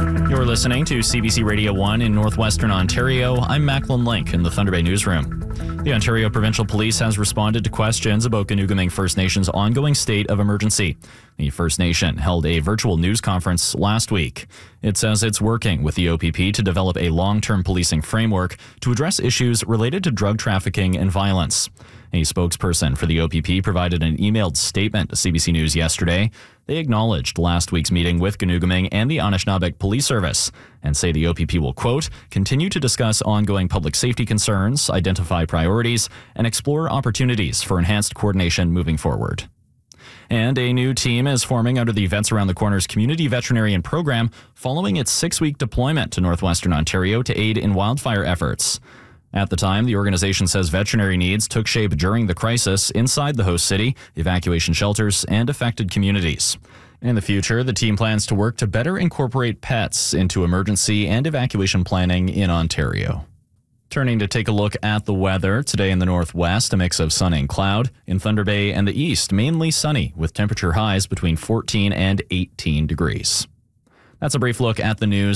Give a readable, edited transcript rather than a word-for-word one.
You're listening to CBC Radio 1 in Northwestern Ontario. I'm Macklin Link in the Thunder Bay newsroom. The Ontario Provincial Police has responded to questions about Ganuguming First Nation's ongoing state of emergency. The First Nation held a virtual news conference last week. It says it's working with the OPP to develop a long-term policing framework to address issues related to drug trafficking and violence. A spokesperson for the OPP provided an emailed statement to CBC News yesterday. They acknowledged last week's meeting with Ganuguming and the Anishinaabeg Police Service and say the OPP will, quote, continue to discuss ongoing public safety concerns, identify priorities, and explore opportunities for enhanced coordination moving forward. And a new team is forming under the Vets Around the Corner's Community Veterinarian Program following its 6-week deployment to Northwestern Ontario to aid in wildfire efforts. At the time, the organization says veterinary needs took shape during the crisis inside the host city, evacuation shelters, and affected communities. In the future, the team plans to work to better incorporate pets into emergency and evacuation planning in Ontario. Turning to take a look at the weather, today in the northwest, a mix of sun and cloud. In Thunder Bay and the east, mainly sunny, with temperature highs between 14 and 18 degrees. That's a brief look at the news.